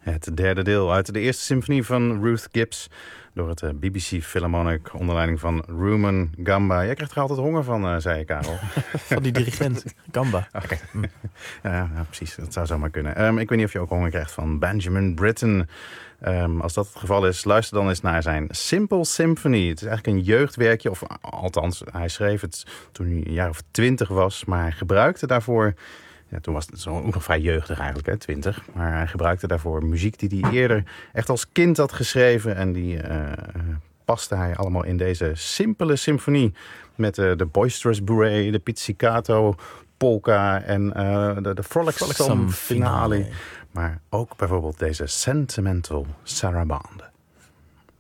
Het derde deel uit de eerste symfonie van Ruth Gibbs door het BBC Philharmonic onder leiding van Rumen Gamba. Jij krijgt er altijd honger van, zei je, Karel. Van die dirigent, Gamba. Okay. Ja, precies. Dat zou zomaar kunnen. Ik weet niet of je ook honger krijgt van Benjamin Britten. Als dat het geval is, luister dan eens naar zijn Simple Symphony. Het is eigenlijk een jeugdwerkje, of althans, hij schreef het toen hij een jaar of 20 was, maar hij gebruikte daarvoor... Ja, toen was het ook nog vrij jeugdig eigenlijk, hè, 20. Maar hij gebruikte daarvoor muziek die hij eerder echt als kind had geschreven. En die paste hij allemaal in deze simpele symfonie. Met de Boisterous Bourrée, de Pizzicato, Polka en de Frolicsome finale. Maar ook bijvoorbeeld deze Sentimental Sarabande.